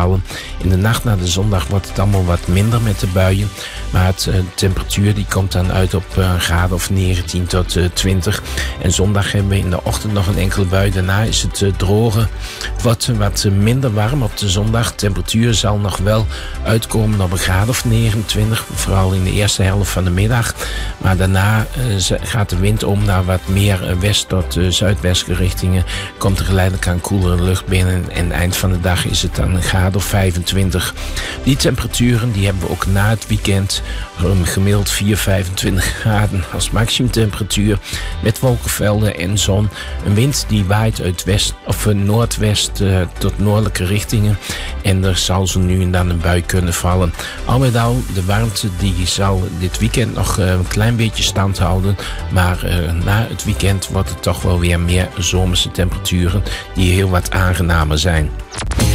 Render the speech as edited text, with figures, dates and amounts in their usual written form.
vallen. In de nacht naar de zondag wordt het allemaal wat minder met de buien. Maar de temperatuur die komt dan uit op een graad of 19 tot 20. En zondag hebben we in de ochtend nog een enkele bui. Daarna is het droger. Het wordt wat minder warm op de zondag. De temperatuur zal nog wel uitkomen op een graad of 29. Vooral in de eerste helft van de middag. Maar daarna gaat de wind om naar wat meer west tot zuidwestelijke richtingen. Komt er geleidelijk aan koelere lucht binnen. En eind van de dag is het dan een graad of 25. Die temperaturen die hebben we ook na het weekend. Gemiddeld 4-25 graden als maximumtemperatuur. Met wolkenvelden en zon. Een wind die waait uit west of noordwest tot noordelijke richtingen. En er zal zo nu en dan een bui kunnen vallen. Al met al, de warmte die zal dit weekend nog een klein beetje stand houden. Maar na het weekend wordt het toch wel weer meer zomerse temperaturen die heel wat aangenamer zijn.